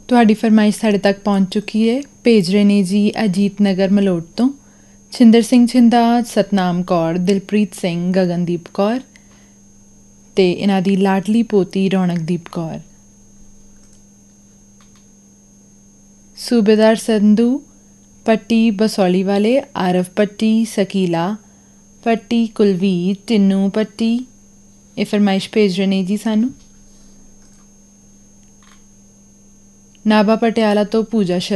ਤੁਹਾਡੀ ਫਰਮਾਇਸ਼ ਸਾਡੇ ਤੱਕ ਪਹੁੰਚ ਚੁੱਕੀ ਹੈ। ਭੇਜ ਰਹੇ ਨੇ ਜੀ ਅਜੀਤ ਨਗਰ ਮਲੋਟ ਤੋਂ ਛਿੰਦਰ ਸਿੰਘ ਛਿੰਦਾ, ਸਤਨਾਮ ਕੌਰ, ਦਿਲਪ੍ਰੀਤ ਸਿੰਘ, ਗਗਨਦੀਪ ਕੌਰ ਅਤੇ ਇਹਨਾਂ ਦੀ ਲਾਡਲੀ ਪੋਤੀ ਰੌਣਕਦੀਪ ਕੌਰ। ਸੂਬੇਦਾਰ ਸੰਧੂ ਪੱਟੀ ਬਸੌਲੀ ਵਾਲੇ, ਆਰਵ ਪੱਟੀ, ਸਕੀਲਾ ਪੱਟੀ, ਕੁਲਵੀਰ, ਟਿੰਨੂ ਪੱਟੀ ਇਹ ਫਰਮਾਇਸ਼ ਭੇਜ ਰਹੇ ਨੇ ਜੀ ਸਾਨੂੰ। ਨਾਭਾ ਪਟਿਆਲਾ ਤੋਂ ਪੂਜਾ